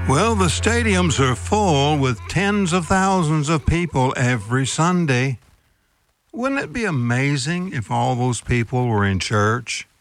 Well, the stadiums are full with tens of thousands of people every Sunday. Wouldn't it be amazing if all those people were in church?